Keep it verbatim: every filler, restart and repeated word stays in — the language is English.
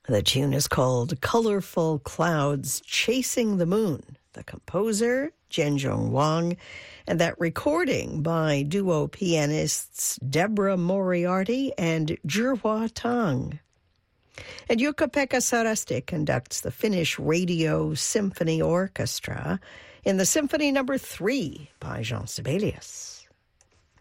The tune is called Colorful Clouds Chasing the Moon. The composer, Jianzhong Wang, and that recording by duo pianists Deborah Moriarty and Zhihua Tang. And Jukka-Pekka Sarasti conducts the Finnish Radio Symphony Orchestra in the Symphony Number Three by Jean Sibelius.